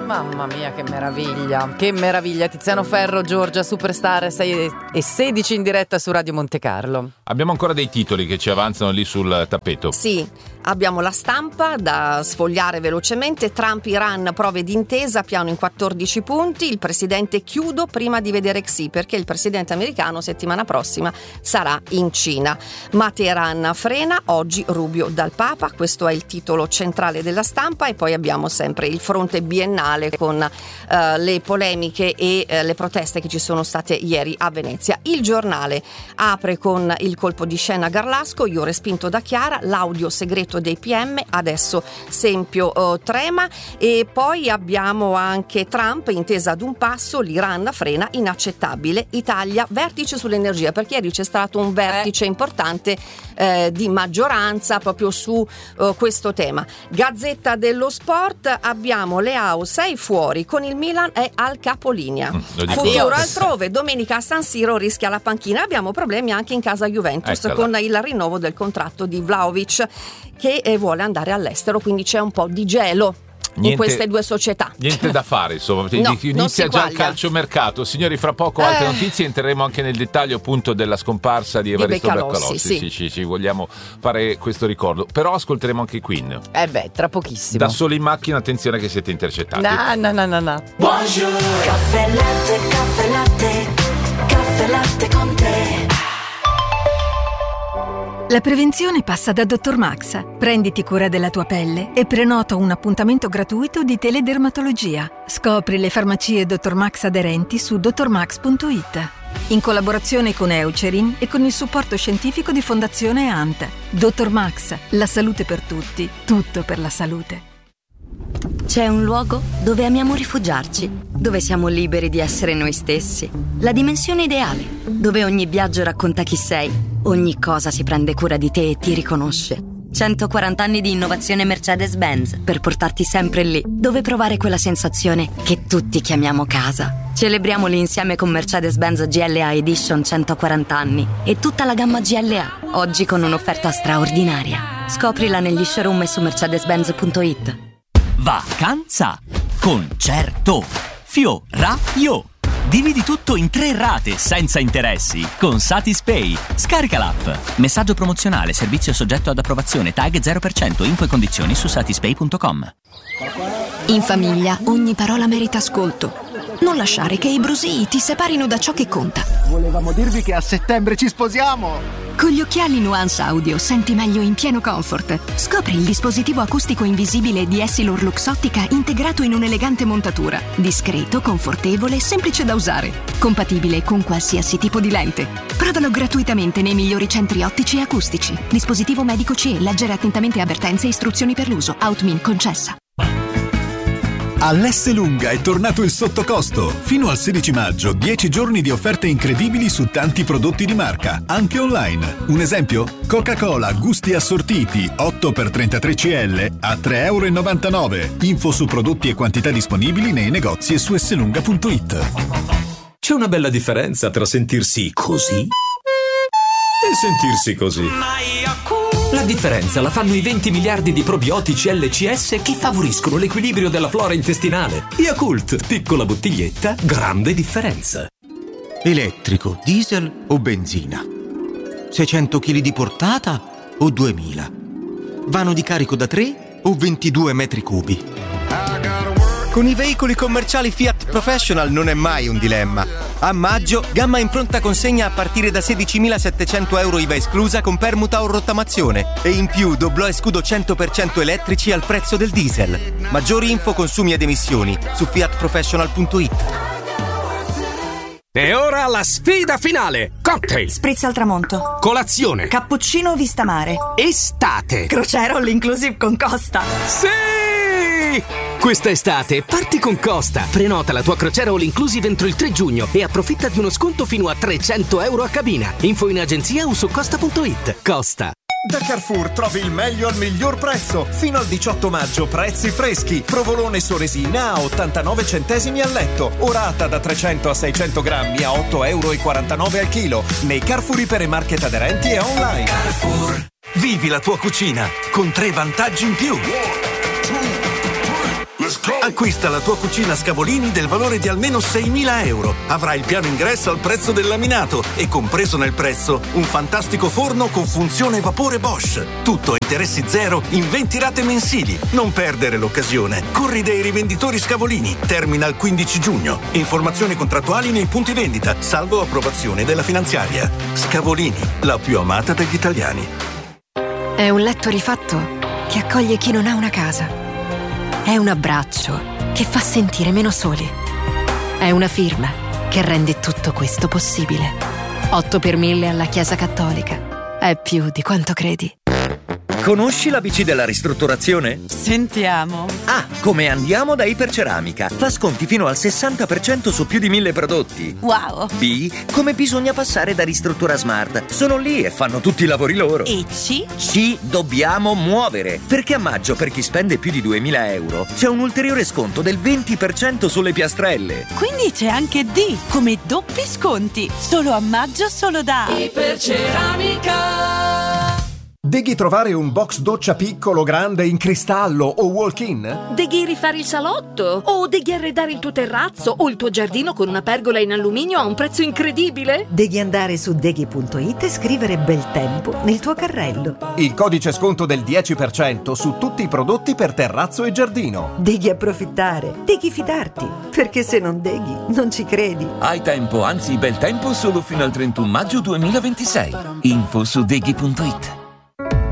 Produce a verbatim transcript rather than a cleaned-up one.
Mamma mia, che meraviglia, che meraviglia. Tiziano Ferro, Giorgia Superstar, sei e sedici in diretta su Radio Monte Carlo. Abbiamo ancora dei titoli che ci avanzano lì sul tappeto. Sì, abbiamo la stampa da sfogliare velocemente. Trump, Iran, prove d'intesa, piano in quattordici punti. Il presidente chiudo prima di vedere Xi, perché il presidente americano settimana prossima sarà in Cina. Ma Teheran frena, oggi Rubio dal Papa, questo è il titolo centrale della stampa. E poi abbiamo sempre il fronte biennale con uh, le polemiche e uh, le proteste che ci sono state ieri a Venezia. Il Giornale apre con il colpo di scena Garlasco, io respinto da Chiara, l'audio segreto dei P M, adesso Sempio uh, trema. E poi abbiamo anche Trump, intesa ad un passo, l'Iran frena, inaccettabile, Italia, vertice sull'energia, perché ieri c'è stato un vertice importante eh, di maggioranza proprio su uh, questo tema. Gazzetta dello Sport, abbiamo Leao sei fuori, con il Milan è al capolinea. Mm, Futuro altrove, domenica a San Siro rischia la panchina. Abbiamo problemi anche in casa Juventus. Eccola. Con il rinnovo del contratto di Vlahovic, che eh, vuole andare all'estero, quindi c'è un po' di gelo Niente, in queste due società. Niente da fare, insomma. No, inizia già il calciomercato. Signori, fra poco altre eh. notizie, entreremo anche nel dettaglio appunto della scomparsa di Evaristo Beccalossi. Sì, sì, sì, sì, vogliamo fare questo ricordo. Però ascolteremo anche Queen. Eh beh, tra pochissimo. Da soli in macchina, attenzione che siete intercettati. No, no, no, no, no. Buongiorno. Caffè latte, caffè latte, caffè latte con te. La prevenzione passa da dottor Max. Prenditi cura della tua pelle e prenota un appuntamento gratuito di teledermatologia. Scopri le farmacie dottor Max aderenti su dottor max punto it. In collaborazione con Eucerin e con il supporto scientifico di Fondazione A N T. dottor Max, la salute per tutti, tutto per la salute. C'è un luogo dove amiamo rifugiarci, dove siamo liberi di essere noi stessi. La dimensione ideale, dove ogni viaggio racconta chi sei, ogni cosa si prende cura di te e ti riconosce. centoquaranta anni di innovazione Mercedes-Benz per portarti sempre lì, dove provare quella sensazione che tutti chiamiamo casa. Celebriamoli insieme con Mercedes-Benz G L A Edition centoquaranta anni e tutta la gamma G L A, oggi con un'offerta straordinaria. Scoprila negli showroom e su mercedes benz punto it. Vacanza! Concerto! Fioraio! Dividi tutto in tre rate senza interessi con Satispay. Scarica l'app. Messaggio promozionale, servizio soggetto ad approvazione, tag zero per cento, info e condizioni su satispay punto com. In famiglia ogni parola merita ascolto. Non lasciare che i brusii ti separino da ciò che conta. Volevamo dirvi che a settembre ci sposiamo! Con gli occhiali Nuance Audio senti meglio in pieno comfort. Scopri il dispositivo acustico invisibile di Essilor Luxottica integrato in un'elegante montatura. Discreto, confortevole e semplice da usare. Compatibile con qualsiasi tipo di lente. Provalo gratuitamente nei migliori centri ottici e acustici. Dispositivo medico C E. Leggere attentamente avvertenze e istruzioni per l'uso. Outmin concessa. All'Esselunga è tornato il sottocosto. Fino al sedici maggio, dieci giorni di offerte incredibili su tanti prodotti di marca, anche online. Un esempio? Coca-Cola gusti assortiti otto per trentatré centilitri a tre virgola novantanove euro. Info su prodotti e quantità disponibili nei negozi e su esselunga punto it. C'è una bella differenza tra sentirsi così e sentirsi così. La differenza la fanno i venti miliardi di probiotici L C S che favoriscono l'equilibrio della flora intestinale. Yakult, piccola bottiglietta, grande differenza. Elettrico, diesel o benzina? seicento chili di portata o duemila? Vano di carico da tre o ventidue metri cubi? Con i veicoli commerciali Fiat Professional non è mai un dilemma. A maggio, gamma in pronta consegna a partire da sedicimilasettecento euro I V A esclusa con permuta o rottamazione. E in più doblò e scudo cento per cento elettrici al prezzo del diesel. Maggiori info, consumi ed emissioni su fiat professional punto it. E ora la sfida finale. Cocktail, spritz al tramonto, colazione, cappuccino vista mare, estate, crociera all inclusive con Costa. Sì! Questa estate parti con Costa. Prenota la tua crociera all inclusive entro il tre giugno e approfitta di uno sconto fino a trecento euro a cabina. Info in agenzia o su costa punto it. Costa. Da Carrefour trovi il meglio al miglior prezzo. Fino al diciotto maggio prezzi freschi. Provolone Soresina a ottantanove centesimi al letto. Orata da trecento a seicento grammi a otto virgola quarantanove euro al chilo. Nei Carrefour Ipermarket aderenti e online. Carrefour. Vivi la tua cucina con tre vantaggi in più. Let's go. Acquista la tua cucina Scavolini del valore di almeno seimila euro. Avrai il piano ingresso al prezzo del laminato e compreso nel prezzo un fantastico forno con funzione vapore Bosch. Tutto a interessi zero in venti rate mensili. Non perdere l'occasione. Corri dai rivenditori Scavolini. Termina il quindici giugno. Informazioni contrattuali nei punti vendita, salvo approvazione della finanziaria. Scavolini, la più amata degli italiani. È un letto rifatto che accoglie chi non ha una casa. È un abbraccio che fa sentire meno soli. È una firma che rende tutto questo possibile. otto per mille alla Chiesa Cattolica. È più di quanto credi. Conosci l'A B C della ristrutturazione? Sentiamo. A. Come andiamo da Iperceramica. Fa sconti fino al sessanta per cento su più di mille prodotti. Wow. B. Come bisogna passare da Ristruttura Smart. Sono lì e fanno tutti i lavori loro. E C? C. Dobbiamo muovere. Perché a maggio, per chi spende più di duemila euro, c'è un ulteriore sconto del venti per cento sulle piastrelle. Quindi c'è anche D, come doppi sconti. Solo a maggio, solo da Iperceramica. Devi trovare un box doccia piccolo, grande, in cristallo o walk-in? Devi rifare il salotto? O devi arredare il tuo terrazzo o il tuo giardino con una pergola in alluminio a un prezzo incredibile? Devi andare su deghi punto it e scrivere bel tempo nel tuo carrello. Il codice sconto del dieci per cento su tutti i prodotti per terrazzo e giardino. Devi approfittare, devi fidarti, perché se non deghi non ci credi. Hai tempo, anzi bel tempo solo fino al trentuno maggio duemilaventisei. Info su deghi punto it.